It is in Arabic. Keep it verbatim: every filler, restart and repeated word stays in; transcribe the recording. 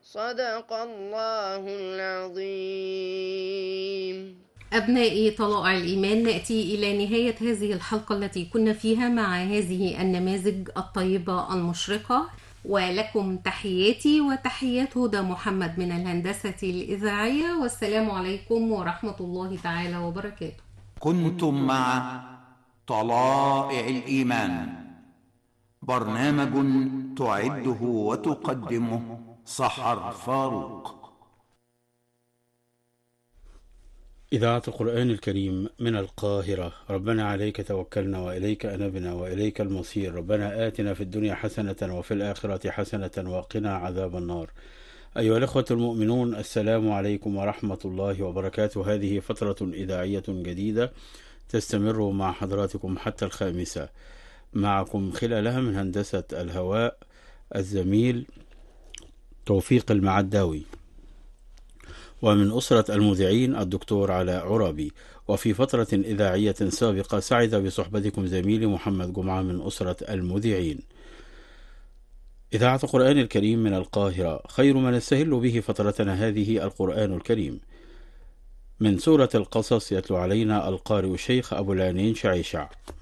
صدق الله العظيم. أبنائي طلائع الإيمان، نأتي إلى نهاية هذه الحلقة التي كنا فيها مع هذه النماذج الطيبة المشرقة، ولكم تحياتي وتحيات هدى محمد من الهندسة الإذاعية، والسلام عليكم ورحمة الله تعالى وبركاته. كنتم مع طلائع الإيمان، برنامج تعده وتقدمه سحر فاروق. إذاعة القرآن الكريم من القاهرة. ربنا عليك توكلنا وإليك أنبنا وإليك المصير. ربنا آتنا في الدنيا حسنة وفي الآخرة حسنة وقنا عذاب النار. أيها الأخوة المؤمنون، السلام عليكم ورحمة الله وبركاته. هذه فترة إذاعية جديدة تستمر مع حضراتكم حتى الخامسة، معكم خلالها من هندسة الهواء الزميل توفيق المعداوي، ومن أسرة المذيعين الدكتور علاء عرابي. وفي فترة إذاعية سابقة سعد بصحبتكم زميلي محمد جمعة من أسرة المذيعين. إذاعة القرآن الكريم من القاهرة، خير ما نستهل به فترتنا هذه القرآن الكريم. من سورة القصص يتلو علينا القارئ الشيخ أبو العنين شعيشع.